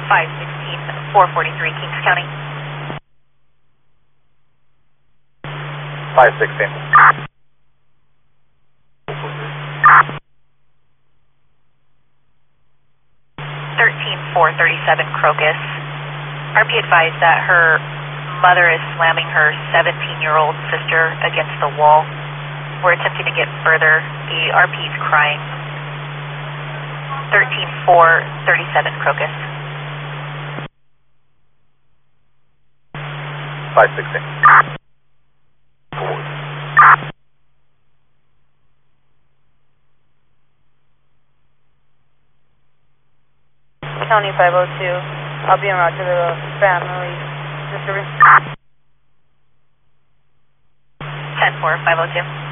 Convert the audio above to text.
443 Kings County. 516. 13437 Crocus. RP advised that her mother is slamming her 17-year-old sister against the wall. We're attempting to get further. The RP is crying. 13437 Crocus. 516. County 502. I'll be en route to the family disturbance. 10-4, 502.